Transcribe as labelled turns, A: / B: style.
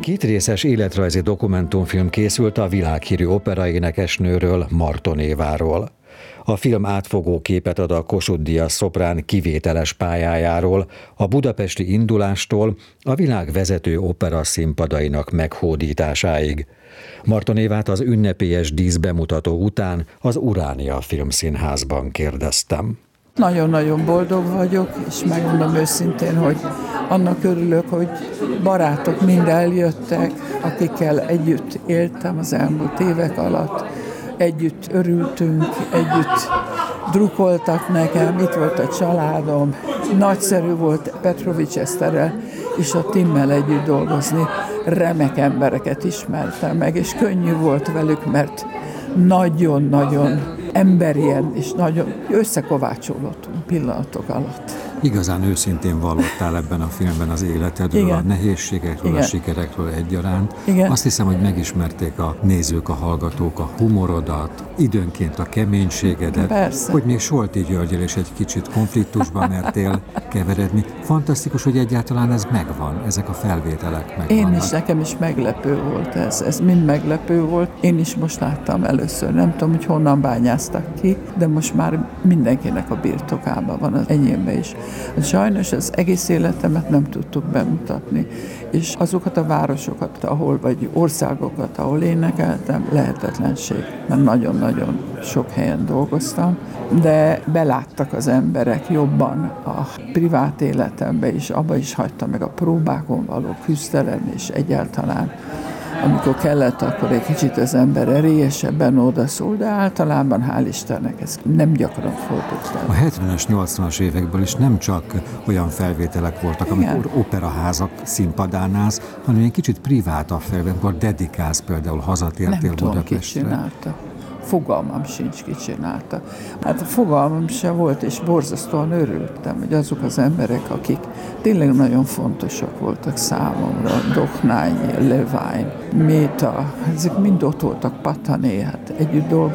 A: Kétrészes életrajzi dokumentumfilm készült a világhírű operaénekesnőről, Marton Éváról. A film átfogó képet ad a Kossuth-díjas szoprán kivételes pályájáról, a budapesti indulástól a világ vezető opera színpadainak meghódításáig. Marton Évát az ünnepélyes díszbemutató után az Uránia Filmszínházban kérdeztem.
B: Nagyon-nagyon boldog vagyok, és megmondom őszintén, hogy annak örülök, hogy barátok mind eljöttek, akikkel együtt éltem az elmúlt évek alatt. Együtt örültünk, együtt drukkoltak nekem, itt volt a családom. Nagyszerű volt Petrovics Eszterrel és a Timmel együtt dolgozni. Remek embereket ismertem meg, és könnyű volt velük, mert nagyon-nagyon emberien és nagyon összekovácsolódtunk pillanatok alatt.
A: Igazán őszintén vallottál ebben a filmben az életedről, igen, a nehézségekről, igen, a sikerekről egyaránt. Igen. Azt hiszem, hogy megismerték a nézők, a hallgatók a humorodat, időnként a keménységedet.
B: Persze.
A: Hogy még Solti Györgyel is egy kicsit konfliktusban mertél keveredni. Fantasztikus, hogy egyáltalán ez megvan, ezek a felvételek megvannak.
B: Nekem is meglepő volt ez mind meglepő volt. Én is most láttam először, nem tudom, hogy honnan bányáztak ki, de most már mindenkinek a birtokában van, az enyémben is. Sajnos az egész életemet nem tudtuk bemutatni, és azokat a városokat, vagy országokat, ahol énekeltem, lehetetlenség, mert nagyon-nagyon sok helyen dolgoztam, de beláttak az emberek jobban a privát életembe is, abba is hagyta meg a próbákon való küzdelem, és egyáltalán amikor kellett, akkor egy kicsit az ember erélyesebben odaszól, de általában hál' Istennek ez nem gyakran fordult el.
A: A 70-es, 80-as évekből is nem csak olyan felvételek voltak, amikor operaházak színpadán állsz, hanem egy kicsit privátabb felvételek, amikor dedikálsz, például hazatértél Budapestre.
B: Nem tudom, ki csinálta. Fogalmam sincs, ki csinálta. Hát fogalmam se volt, és borzasztóan örültem, hogy azok az emberek, akik tényleg nagyon fontosak voltak számomra, Doknányi, Levány, Méta, ezek mind ott voltak, Patané, hát együtt dolgoztunk.